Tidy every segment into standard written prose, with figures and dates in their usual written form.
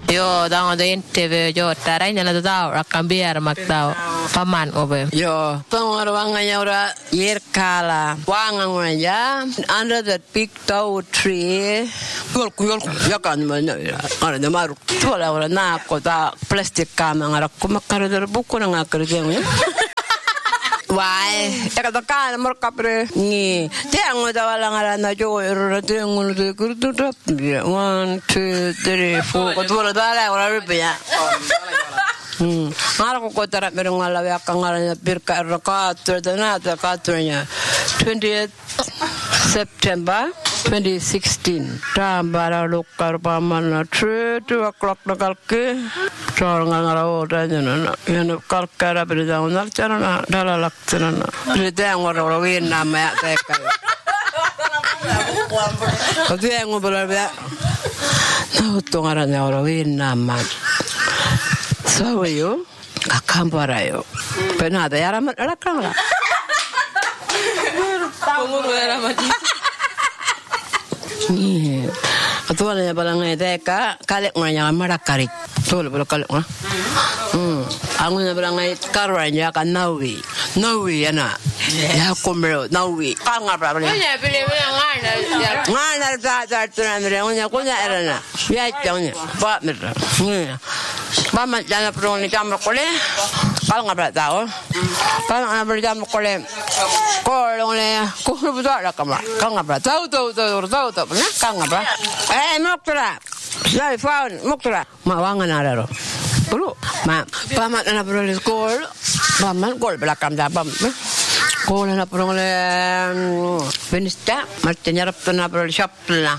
Yo, tao ada interview yo, tarai nyala tahu, rakam biar mak tahu, paman obe. Yo, pengar wanganya ora yerkala, wangang aja under that big tow tree. Kuyol yakan mana? Ada maru. Tuala ora nak kota plastik kamang arak kumakar dari buku nang akerjanya. Why? Eka kan merkapre ni. Tiang udah walang arana jo eror tiang udah kurtu drop. 1, 2, 3, 4. Kau tuh dah orang rupanya. Ngarap kau tarat mereng ngalaw yakang ngaranya birka erakatur dan ada katurnya. 20th September 2016. Tambah lokar paman 2 o'clock nakal ke. Orang ngalaw dah jangan. Yang kalkara berdang nak jangan dalalak jangan. Berdang orang win nama teka. Kau yang ngobrol dia. Nah, tu ngaranya orang win nama. Sawayo, akamparayo. Pernah ada yang ramai ada kan lah. Tunggu ramai. Ni, atau ada yang balangai teka, kalek orang marakarik. Tuh lebih kalek ah. Aku yang balangai karanya kan nawi ya na. Ya kumero nawi. Kau ngapa ni? Punya pilih ngana. Ngana tak tuan mereka punya era na. Ya jangan. Pak mereka. Mama jangan perlu ni jam berkoleh. Kalau ngapa tahu? Kalau ngapa jam berkoleh. Kalau ni, kalau betul ada kamera. Kalau ngapa tahu. Pernah? Kalau ngapa? Muktura. Saya found muktura. Mawangan ada loh. Perlu. Paman anak perlu sekolah. Paman sekolah belakang jabam. Sekolah anak perlu penista. Macam nyarap tu anak perlu shop lah.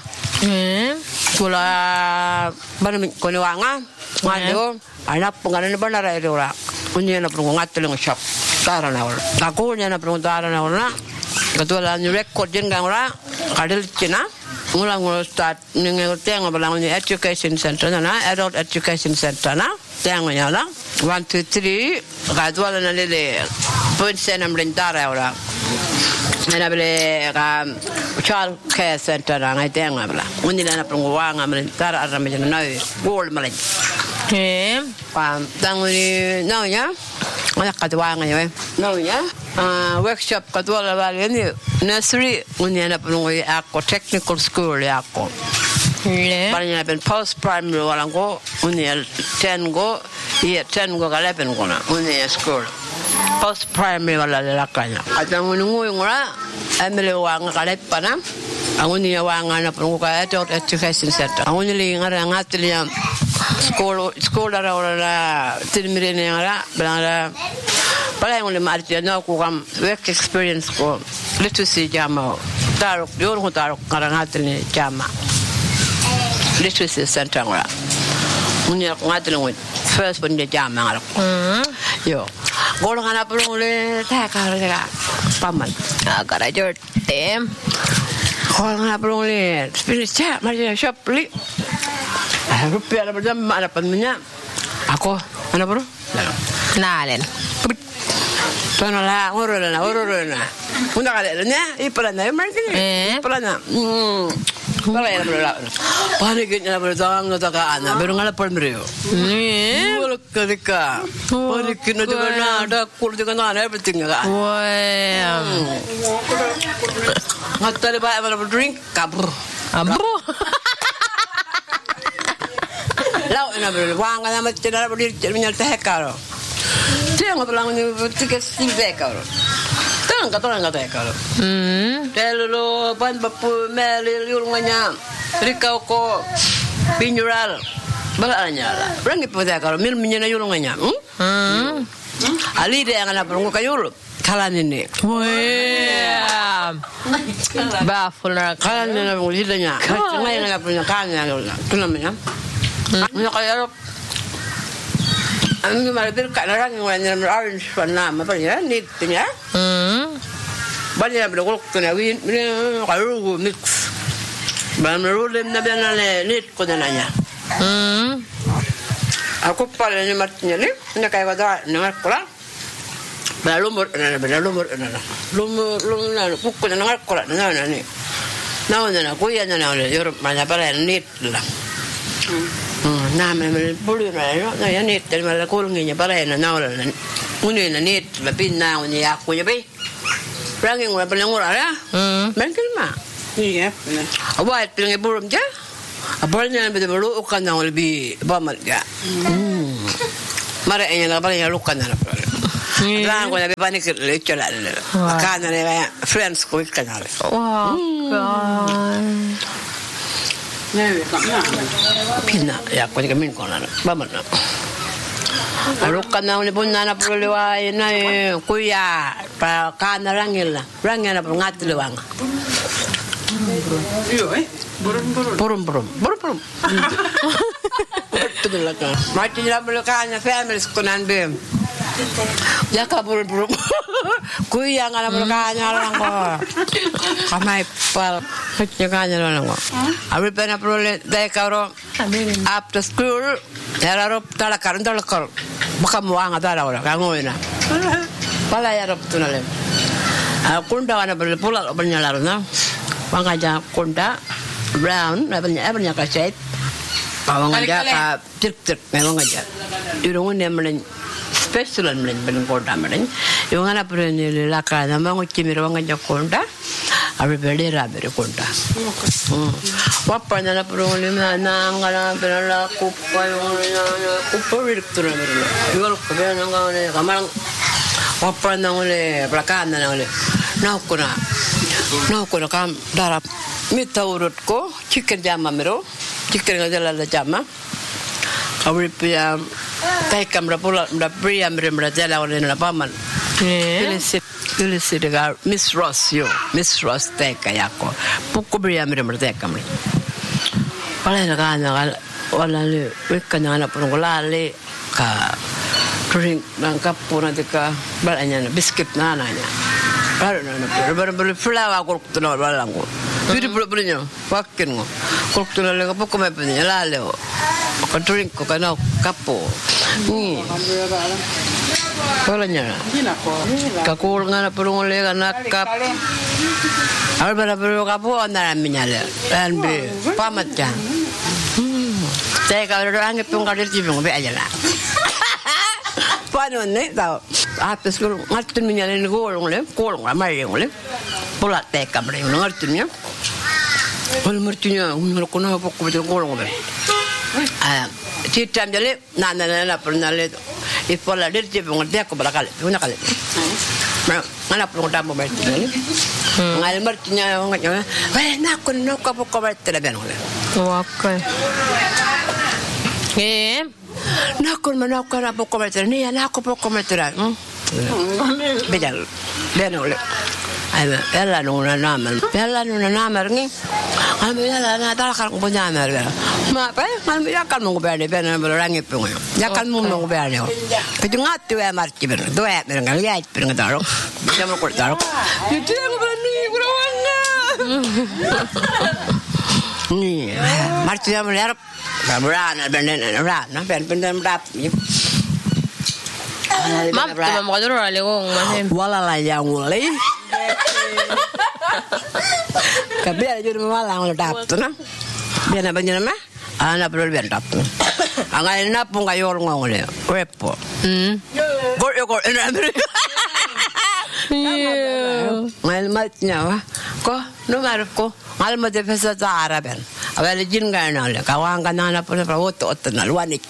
Sekolah mana kau ni wangan. Malu, anak pengaruh benar ada orang. Punya anak perlu ngatur dengan shop. Taran awal. Aku punya anak perlu taran awal na. Ketua ni rekod jengang orang. Kadal Cina. Mula start nengai tengah belang ni education center na, adult education center na. Tengah ni lah. 1, 2, 3. Ketua na lele. Pun saya nak berintara orang. Mana boleh child care center na ngai tengah belang. Undi anak perlu wang berintara orang macam naik. Gold malah. Pam, tanggung ni, naunya, mana ketua nganya, naunya, workshop ketua level ni, nursery, ni anak penunggu aku technical school aku. Banyak pen post primary orang ko, ni 10 go, 10 go kalau pen ko na, ni school. Post primary wala lakanya. Atang menunggu ngora, ambil wang kalau pana. Aku ni wang anak penunggu adult education center. Aku ni ngarang ngatliam. Sekolah orang termirin yang ada, benar. Pada yang oleh martian aku kam work experience ko literacy jama. Taruk, diorang taruk ngarang hati ni jama. Literacy center orang. Punya ngatur ni first pun dia jama ngarang. Yo, orang anak perlu oleh tak kerja paman. Agak aja tem. Orang anak perlu oleh experience cak macam shop li. Rupiah ada berjam ada pennya. Aku mana bro? Nalen. Tuan lah, urut. Unda kali ni, iparan ni, macam ni. Iparan na. Kalau yang berlalu, paniknya berdatang ngatakan, baru ngalah permeriu. Boleh ketika, paniknya juga ada, kul juga ada, everything ada. Wah. Ngatar lepas mana berdrink, kabur. Lau ina beri wang kan amat cedera beri menyal teh karo. Dia nggak pelang ni tiket teh karo. Tang kata teh karo. Telu ban bapu melil yulungnya. Rikau ko pinjural. Balanya lah. Berang ipu teh karo mil menyana yulungnya. Ali dia yang anak perunggu kayul. Kalan ini. Wah. Baful nak. Kalan ini perunggu hidanya. Cuma yang anak punya kalannya. Tu namanya. Mana kaya Ang malapit ka na lang yung orange one na mapalya ni tinya. Banya bilog ko na win kayo mix. Ban rolem na bana net ko na niya. Ako pala ni Martin ni na kay wada na kula. Lumur na. Lumur na ko na kula na ni. Naon na kuya na Europe man pala net la. Naaminen pulynoilla, no ja niittelemällä kulngin ja pareina naulalla. Unina niittellä pinnaa on ja jakkuja pi. Rangin ulla paljon uralla. Menkilmä. Iya. Awat pilang iburum ja. Apalnya beda luukan na ulbi bamal ja. Mara enya na paling luukan na. Lang ko na panik lecture la. Kana na friends ko kanal. Wow. Pinna ya ko ni min ko na. Bamal na. Luukan na ni bunna na pulewa na kuya pa kana rangila. Rangila pa ngatluwang. Iyo Burung. Itu belakang. Macam ni belakangnya family sekunan bem. Jaka burung. Kui yang ada belakangnya orang ko. Kamai pal. Jakanya orang ko. Abi pernah perlu dai karo. After school, yararop talakar. Baka muang ada orang. Kangoina. Pala yarop tunale. Kunda wana perlu pulang bernyalaru na. Wangaja kunda. Brown, banyak kaset. Bawang aja ka cek memang aja. Irungun yang melen specialan melen konda melen. Yung ana perni laka nama nguci mirwang aja konda. Abi beli rabe konda. Wapa nana perungun lima nangala berala kupa yung kupa direktur mereka. Jual kupa nangala kamarang wapa nangule belakang nangule. Naukuna kam darap. Mita urut ko, chicken jama mero, chicken ngajala la jama. Kawri pia, tay kamera pula, mda pria mera jala oleh na paman. Pilisi degar Miss Ross tay kayako. Puku pria mera tay kamera. Palai na kana wala le, wikanya na purungulale ka drink nangkap puna tika balanya na biscuit na nanya. Baru flower ko tuno balango. Piri punya, pakin ngo. Kok tuno le kapo kome punya lale o. Drink ko kana kapo. Ni. Kolanya. Kakul ngana purung le kana kap. Al bara kapo andara minyale. Dan be pamat ja. Saya kalau orang itu ngalir cibung be aja lah. Paano ne tao. After school ngartin minyale ni kolong amai ngole. Pola teka mre ngartin nya. Wal martinya unor kono pokko betul kolong be. Citam jale nana pernah le. Ipola dir cibung dia ko balakal. Una kali. Mana perlu tamu martinya. Ngal martinya nganya. Weh nak kono ko pokko betul be ngole. Okay. Nakon manakon na pokko betul ni anako pokko betul. Bejal. Benole. Ay, pela nuna namer ni. Kami na talakar ko punya namer. Ma pa, kami yakan mo berde bena berangi pungo. Yakan mo berde. Pero ngatu e marti ben. Do e ben ngali per ngadaro. Bisa mo kortaro. Itu mo berani burawanga. Ni, marti ya melar. Berana ben rap. Mam, tu mau kadro ale ko masih. Wala la yang mulai. Kabel aja di malang lo tap tu na. Biar apa jenis mah? Anak perlu biar tap tu. Angai napung kayor ngole. Repo. Gor enak beri. Ngal matnya wah. Ko nomor ko. Ngal mat defesa Arab ben. Awal jin gana le. Kawang kana perlu rawat otan alwanik.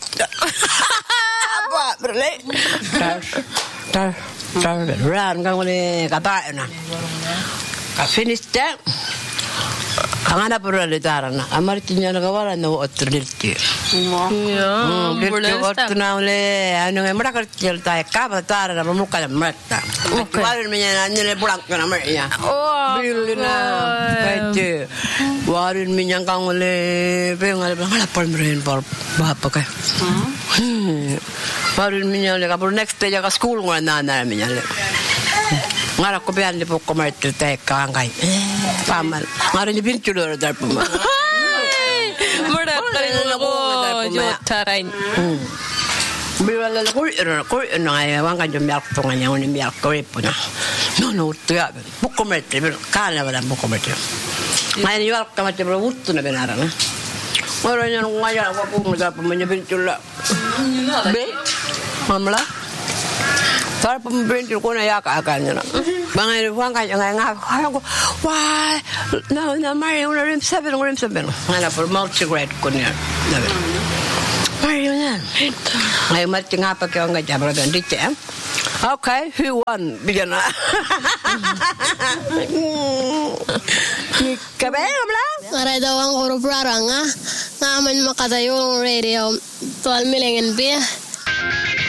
Apa berle? Tar ran kang le kata na. Ka finish ta. Angana perlu le tarana. Amar tinya na kawala no otrilti. Ya, boleh otna le anu ngemra kerjel ta ka batar na muka merta. Warin minya ni le pulang kana mernya. Oh. Bilina. Baca. Warin minya kang le pengal pengal pal merin par bapa ka. Warin minya le kapur next day ka school ngana na minya le. Ngara ko bian le pokko merta ta ka ngai. Pamal. Ngara ni pinchulo dar puma. Mudah kali ko jotarain. Bila kul ngai wang kan jomyak tongan yang ni miak ko ipuna. No tu ya. Pokko merta kana bala pokko merta. Ngai ni wal kamate bro uttu na benara na. Orang yang ngajak aku muda pemenyebintul lah. Be, mamla. Tar pemenyebintul ko na yaka-akanya na. Mga iluwang kaya nga ako. Why? No, Mario, rim 7. Nga na, for mouth cigarette ko niya. Mario yan. Ngayon mati nga pa kayo nga dyan, brother. Dito eh. Okay, who won? Bigyan na. Kabe, mamla? Aray daw ang oro-prara nga. Nga man makatayo ng radio. 12 million